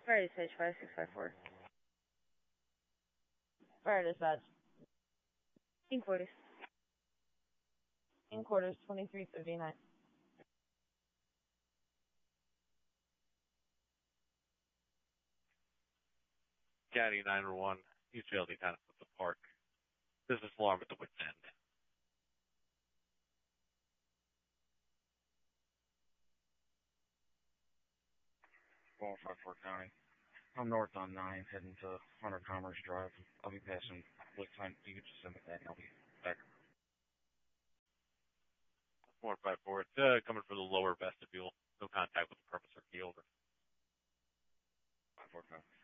Fire dispatch 5654. Fire dispatch. In quarters. In quarters 2359. County 911, utility kind of at the park. Business alarm at the wit's end. 454 County. I'm north on 9, heading to Hunter Commerce Drive. I'll be passing Blickline. You can just send me that and I'll be back. 454, it's coming from the lower vestibule. No contact with the purpose or key over. 545.